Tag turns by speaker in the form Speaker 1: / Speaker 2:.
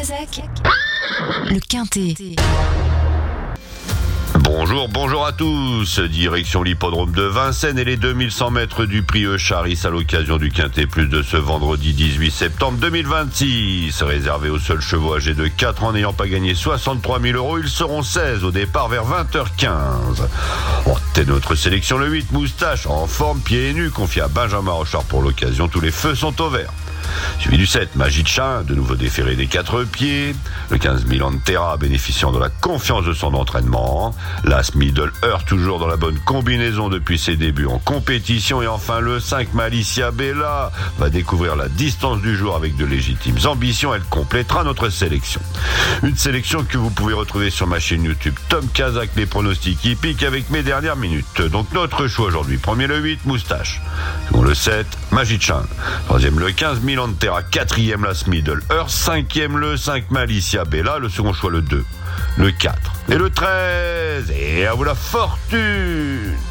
Speaker 1: Kazakh, le Quintet.
Speaker 2: Bonjour à tous. Direction l'hippodrome de Vincennes et les 2100 mètres du prix Eucharis à l'occasion du Quintet Plus de ce vendredi 18 septembre 2026. Réservé aux seuls chevaux âgés de 4 ans n'ayant pas gagné 63 000 €, ils seront 16 au départ vers 20h15. En tête de notre sélection, le 8 Moustache, en forme, pieds et nus, confié à Benjamin Rochard pour l'occasion. Tous les feux sont au vert. Suivi du 7, Magie de Chin, de nouveau déféré des 4 pieds. Le 15 Milan de Terra, bénéficiant de la confiance de son entraînement. L'As Middle Earth, toujours dans la bonne combinaison depuis ses débuts en compétition. Et enfin le 5 Malicia Bella va découvrir la distance du jour avec de légitimes ambitions. Elle complétera notre sélection. Une sélection que vous pouvez retrouver sur ma chaîne YouTube Tom Kazakh, les pronostics hippiques avec mes dernières minutes. Donc notre choix aujourd'hui, premier le 8 Moustache, second le 7 Magie de Chin, troisième le 15 Milan de Terra, quatrième l'As Middle Earth, cinquième le 5 Malicia Bella, le second choix le 2, le 4 et le 13. Et à vous la fortune!